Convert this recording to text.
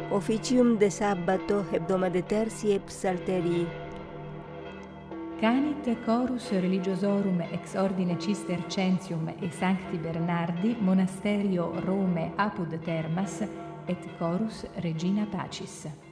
Officium de sabbato hebdomade tertii et psalterii. Canit chorus religiosorum ex ordine Cistercensium e Sancti Bernardi monasterio Rome apud Termas et chorus Regina Pacis.